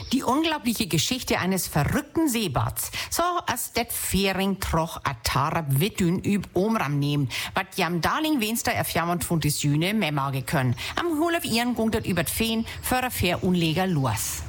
Die unglaubliche Geschichte eines verrückten Seebads. So als det Fähring troch a Tarab Wittün üb Omram nehmen, wat jam darling wenster erfjammert von des Jüne Memmage können. Am Hol auf ihren gungt über Feen, für a fair unleger los.